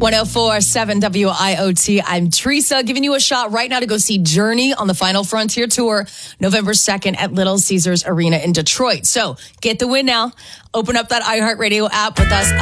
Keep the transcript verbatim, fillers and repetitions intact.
one oh four point seven W I O T. I'm Teresa, giving you a shot right now to go see Journey on the Final Frontier Tour, November second at Little Caesars Arena in Detroit. So get the win now. Open up that iHeartRadio app with us.